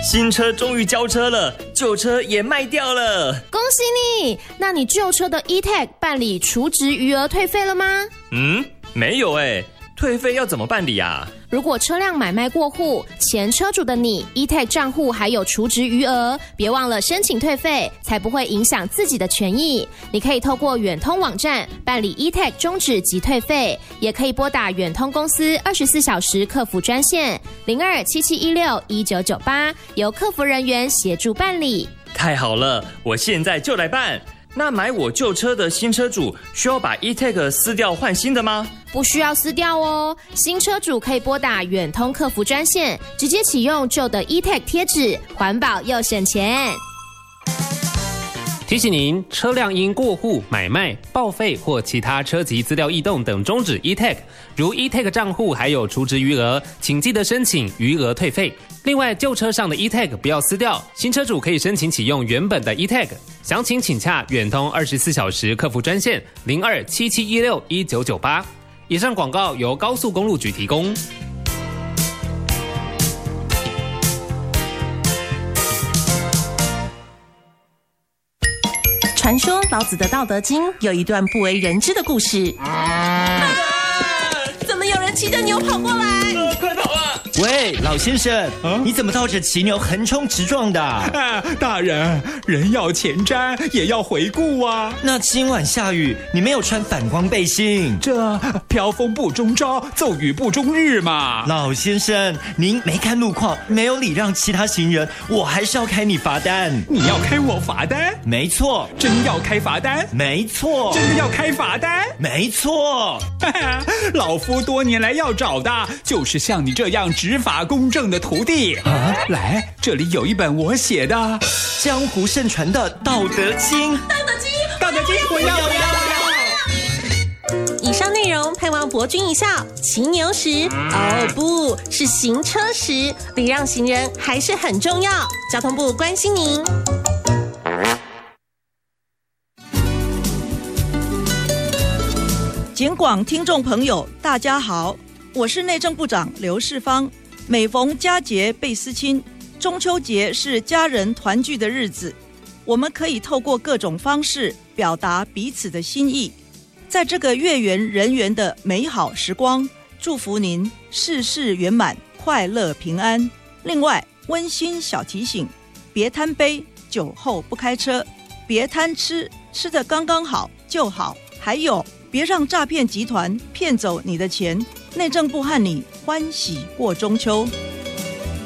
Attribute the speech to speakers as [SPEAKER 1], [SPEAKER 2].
[SPEAKER 1] 新车终于交车了，旧车也卖掉了。
[SPEAKER 2] 恭喜你！那你旧车的 E-Tag 办理除值余额退费了吗？
[SPEAKER 1] 没有耶。退费要怎么办理啊？
[SPEAKER 2] 如果车辆买卖过户，前车主的你 E-Tag 账户还有除值余额，别忘了申请退费，才不会影响自己的权益。你可以透过远通网站办理 E-Tag 终止及退费，也可以拨打远通公司24小时客服专线0277161998，由客服人员协助办理。
[SPEAKER 1] 太好了，我现在就来办。那买我旧车的新车主需要把 E-Tag 撕掉换新的吗？
[SPEAKER 2] 不需要撕掉哦，新车主可以拨打远通客服专线，直接启用旧的 E-Tag 贴纸，环保又省钱。
[SPEAKER 3] 提醒您，车辆因过户、买卖、报废或其他车籍资料异动等终止 E-Tag， 如 E-Tag 账户还有除值余额，请记得申请余额退费。另外，旧车上的 E-Tag 不要撕掉，新车主可以申请启用原本的 E-Tag。详情请洽远通24小时客服专线0277161998。以上广告由高速公路局提供。
[SPEAKER 4] 传说老子的《道德经》有一段不为人知的故事。怎么有人骑着牛跑过来？
[SPEAKER 1] 快跑啊！
[SPEAKER 5] 喂，老先生，你怎么倒着骑牛横冲直撞的？
[SPEAKER 6] 大人，人要前瞻也要回顾啊。
[SPEAKER 5] 那今晚下雨，你没有穿反光背心，
[SPEAKER 6] 这飘风不终朝，骤雨不终日嘛。
[SPEAKER 5] 老先生，您没看路况，没有礼让其他行人，我还是要开你罚单。
[SPEAKER 6] 你要开我罚单？
[SPEAKER 5] 没错。
[SPEAKER 6] 真要开罚单？
[SPEAKER 5] 没错。
[SPEAKER 6] 真的要开罚单？
[SPEAKER 5] 没错。
[SPEAKER 6] 老夫多年来要找的就是像你这样执法公正的徒弟。来，这里有一本我写的
[SPEAKER 5] 江湖盛传的《道德经》。
[SPEAKER 6] 道德经，我要！
[SPEAKER 4] 以上内容盼望博君一笑。骑牛时，不是行车时，礼让行人还是很重要。交通部关心您。
[SPEAKER 7] 警广听众朋友，大家好，我是内政部长刘世芳。每逢佳节倍思亲，中秋节是家人团聚的日子，我们可以透过各种方式表达彼此的心意。在这个月圆人圆的美好时光，祝福您事事圆满，快乐平安。另外，温馨小提醒，别贪杯，酒后不开车；别贪吃，吃得刚刚好就好。还有，别让诈骗集团骗走你的钱。内政部和你欢喜过中秋。